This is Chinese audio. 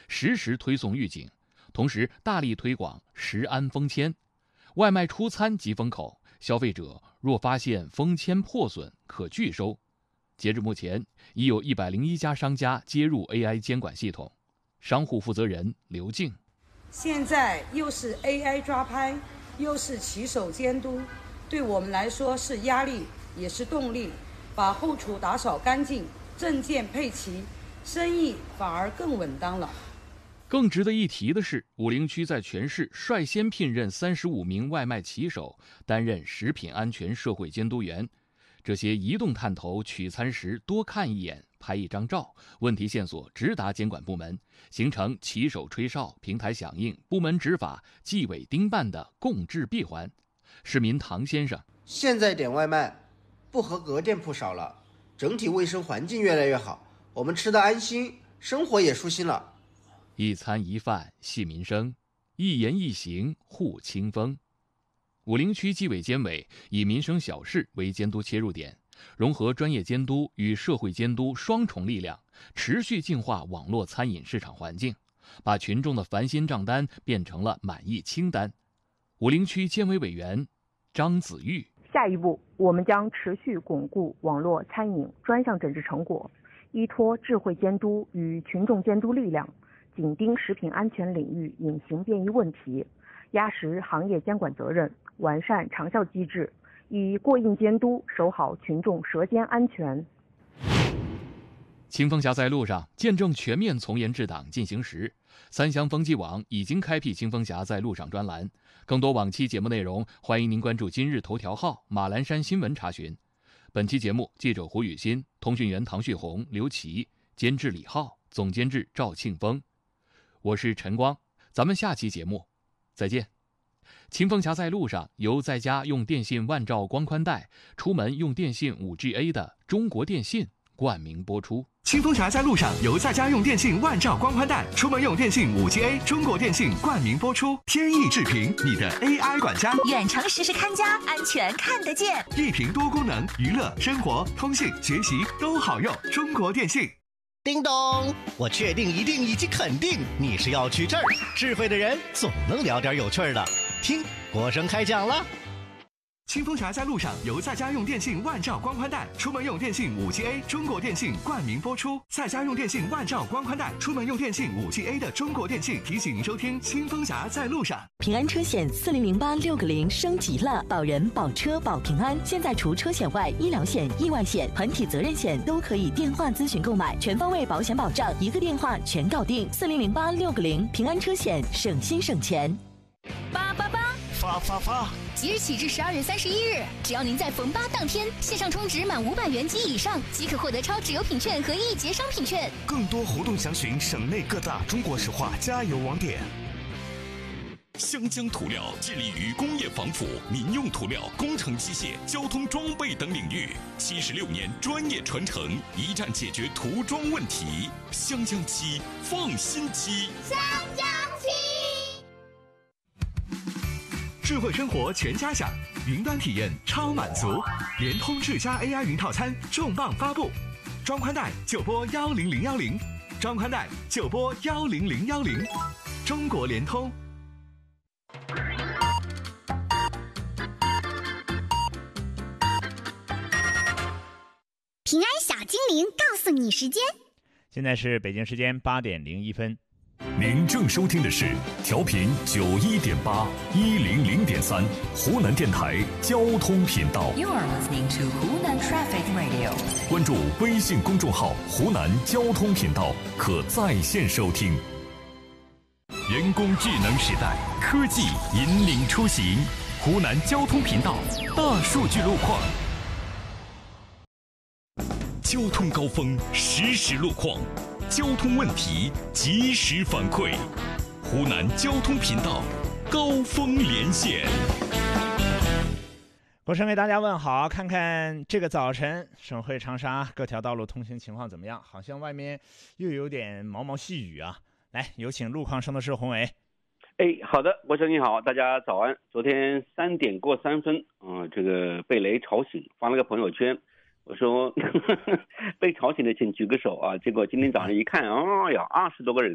实时推送预警，同时大力推广食安封签，外卖出餐即封口，消费者若发现封签破损，可拒收。截至目前，已有101家商家接入 AI 监管系统。商户负责人刘静： 现在又是 AI 抓拍，又是骑手监督，对我们来说是压力，也是动力。把后厨打扫干净，证件配齐，生意反而更稳当了。 更值得一提的是，武陵区在全市率先聘任35名外卖骑手，担任食品安全社会监督员。这些移动探头取餐时多看一眼、拍一张照，问题线索直达监管部门，形成骑手吹哨、平台响应、部门执法、纪委盯办的共治闭环。市民唐先生： 现在点外卖不合格店铺少了，整体卫生环境越来越好，我们吃得安心，生活也舒心了。 一餐一饭系民生，一言一行护清风。武陵区纪委监委以民生小事为监督切入点，融合专业监督与社会监督双重力量，持续净化网络餐饮市场环境，把群众的烦心账单变成了满意清单。武陵区监委委员张子玉： 下一步，我们将持续巩固网络餐饮专项整治成果，依托智慧监督与群众监督力量，紧盯食品安全领域隐形变异问题，压实行业监管责任，完善长效机制，以过硬监督守好群众舌尖安全。 清风峡在路上，见证全面从严治党进行时。三湘风纪网已经开辟清风峡在路上专栏，更多往期节目内容，欢迎您关注今日头条号、马栏山新闻查询。本期节目，记者胡雨欣，通讯员唐旭红、刘琦，监制李浩，总监制赵庆峰。我是陈光，咱们下期节目再见。清风峡在路上由在家用电信万兆光宽带，出门用电信 5GA 的中国电信冠名播出。 清风峡在路上由在家用电信万兆光宽带，出门用电信 5GA， 中国电信冠名播出。天翼智屏，你的 AI 管家， 远程实时看家，安全看得见。 一屏多功能，娱乐、生活、通信、学习都好用。中国电信。 叮咚，我确定、一定以及肯定你是要去这儿。智慧的人总能聊点有趣的。听，国声开讲了。 清风峡在路上由在家用电信万兆光宽带，出门用电信 5GA， 中国电信冠名播出。在家用电信万兆光宽带，出门用电信 5GA 的中国电信提醒您收听清风峡在路上。 平安车险400860升级了，保人保车保平安。现在除车险外，医疗险、意外险、团体责任险都可以电话咨询购买，全方位保险保障，一个电话全搞定。400860平安车险，省心省钱。 发！ 即日起至12月31日，只要您在逢8当天线上充值满500元及以上，即可获得超值优品券和一节商品券。 更多活动详询省内各大中国石化加油网点。 湘江涂料致力于工业防腐、民用涂料、工程机械、交通装备等领域，76年专业传承，一站解决涂装问题。湘江漆，放心漆。 湘江漆。 智慧生活全家享，云端体验超满足，联通智家 AI 云套餐重磅发布，装宽带就拨10010，装宽带就拨10010，中国联通。 平安小精灵告诉你时间， 现在是北京时间8点01分。 您正收听的是调频91.8、100.3湖南电台交通频道。 You are listening to Hunan Traffic Radio。 关注微信公众号“湖南交通频道”，可在线收听。人工智能时代，科技引领出行。湖南交通频道大数据路况。交通高峰实时路况。交通问题及时反馈，湖南交通频道高峰连线。 国声为大家问好，看看这个早晨省会长沙各条道路通行情况怎么样？好像外面又有点毛毛细雨啊。来，有请路况圣斗士宏伟。 好的，国声你好，大家早安。昨天3点过3分，这个被雷吵醒，发了个朋友圈。我说被吵醒的请举个手啊！结果今天早上一看，20多个人。